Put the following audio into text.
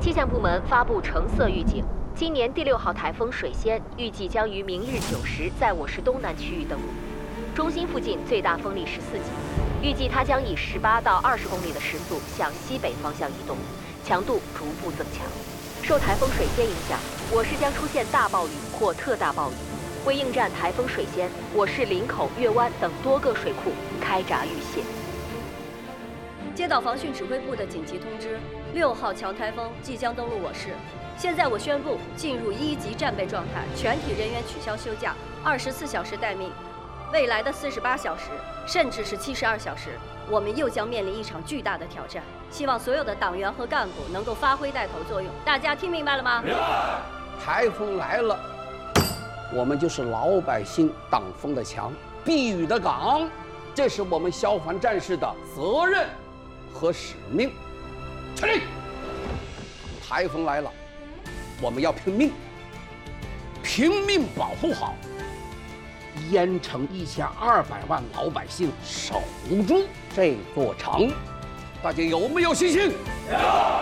气象部门发布橙色预警，今年第6号台风水仙预计将于明日9时在我市东南区域登陆，中心附近最大风力14级，预计它将以18到20公里的时速向西北方向移动，强度逐步增强。受台风水仙影响，我市将出现大暴雨或特大暴雨。为应战台风水仙，我市林口、月湾等多个水库开闸预泄。 接到防汛指挥部的紧急通知，6号强台风即将登陆我市。现在我宣布进入1级战备状态，全体人员取消休假，24小时待命。未来的48小时，甚至是72小时，我们又将面临一场巨大的挑战。希望所有的党员和干部能够发挥带头作用。大家听明白了吗？ 明白。台风来了，我们就是老百姓挡风的墙、避雨的港，这是我们消防战士的责任和使命。起立！台风来了，我们要拼命保护好盐城1200万老百姓，守住这座城。大家有没有信心？有。